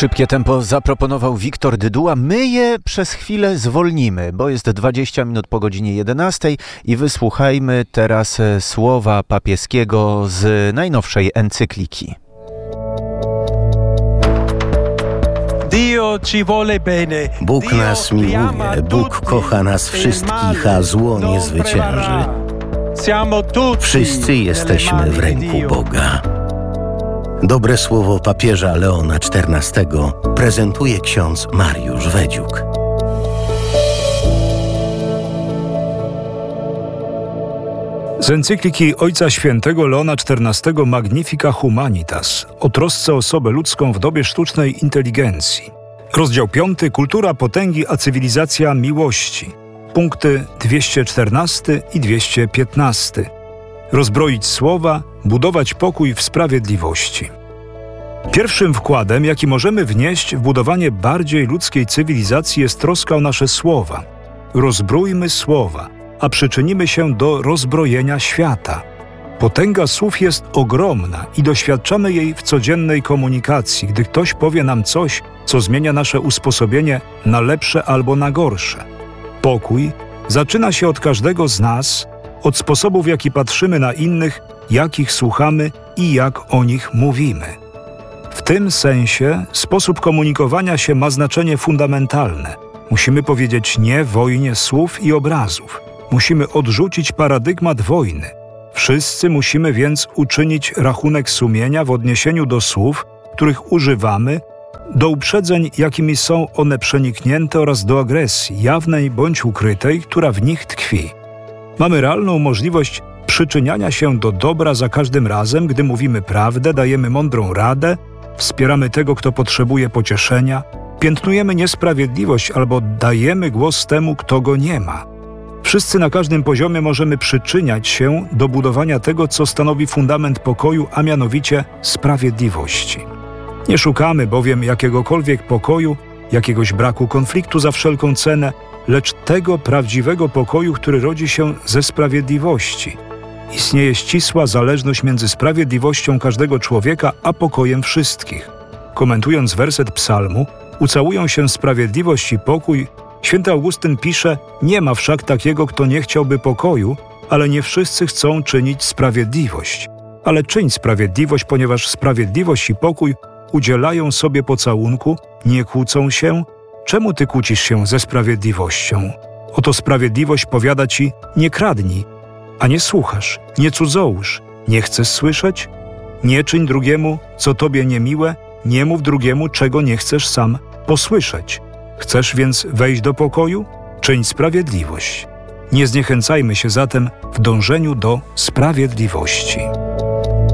Szybkie tempo zaproponował Wiktor Dyduła. My je przez chwilę zwolnimy, bo jest 20 minut po godzinie 11 i wysłuchajmy teraz słowa papieskiego z najnowszej encykliki. Bóg nas miłuje, Bóg kocha nas wszystkich, a zło nie zwycięży. Wszyscy jesteśmy w ręku Boga. Dobre słowo papieża Leona XIV prezentuje ksiądz Mariusz Wedziuk. Z encykliki Ojca Świętego Leona XIV Magnifica Humanitas o trosce o osobę ludzką w dobie sztucznej inteligencji. Rozdział 5. Kultura potęgi a cywilizacja miłości. Punkty 214 i 215. Rozbroić słowa, budować pokój w sprawiedliwości. Pierwszym wkładem, jaki możemy wnieść w budowanie bardziej ludzkiej cywilizacji, jest troska o nasze słowa. Rozbrójmy słowa, a przyczynimy się do rozbrojenia świata. Potęga słów jest ogromna i doświadczamy jej w codziennej komunikacji, gdy ktoś powie nam coś, co zmienia nasze usposobienie na lepsze albo na gorsze. Pokój zaczyna się od każdego z nas, od sposobu, w jaki patrzymy na innych, jak ich słuchamy i jak o nich mówimy. W tym sensie sposób komunikowania się ma znaczenie fundamentalne. Musimy powiedzieć nie wojnie słów i obrazów. Musimy odrzucić paradygmat wojny. Wszyscy musimy więc uczynić rachunek sumienia w odniesieniu do słów, których używamy, do uprzedzeń, jakimi są one przeniknięte oraz do agresji, jawnej bądź ukrytej, która w nich tkwi. Mamy realną możliwość przyczyniania się do dobra za każdym razem, gdy mówimy prawdę, dajemy mądrą radę, wspieramy tego, kto potrzebuje pocieszenia, piętnujemy niesprawiedliwość albo dajemy głos temu, kto go nie ma. Wszyscy na każdym poziomie możemy przyczyniać się do budowania tego, co stanowi fundament pokoju, a mianowicie sprawiedliwości. Nie szukamy bowiem jakiegokolwiek pokoju, jakiegoś braku konfliktu za wszelką cenę, lecz tego prawdziwego pokoju, który rodzi się ze sprawiedliwości. Istnieje ścisła zależność między sprawiedliwością każdego człowieka a pokojem wszystkich. Komentując werset psalmu, ucałują się sprawiedliwość i pokój, święty Augustyn pisze: nie ma wszak takiego, kto nie chciałby pokoju, ale nie wszyscy chcą czynić sprawiedliwość. Ale czyń sprawiedliwość, ponieważ sprawiedliwość i pokój udzielają sobie pocałunku, nie kłócą się. Czemu ty kłócisz się ze sprawiedliwością? Oto sprawiedliwość powiada ci: nie kradnij, a nie słuchasz, nie cudzołóż, nie chcesz słyszeć? Nie czyń drugiemu, co tobie niemiłe, nie mów drugiemu, czego nie chcesz sam posłyszeć. Chcesz więc wejść do pokoju? Czyń sprawiedliwość. Nie zniechęcajmy się zatem w dążeniu do sprawiedliwości.